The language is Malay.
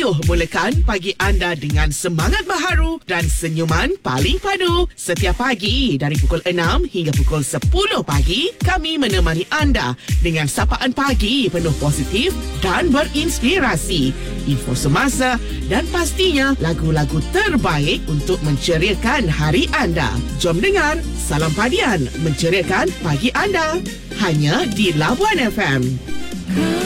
mulakan pagi anda dengan semangat baharu dan senyuman paling padu. Setiap pagi dari pukul 6 hingga pukul 10 pagi, kami menemani anda dengan sapaan pagi penuh positif dan berinspirasi, info semasa dan pastinya lagu-lagu terbaik untuk menceriakan hari anda. Jom dengar Salam Padian menceriakan pagi anda hanya di Labuan FM.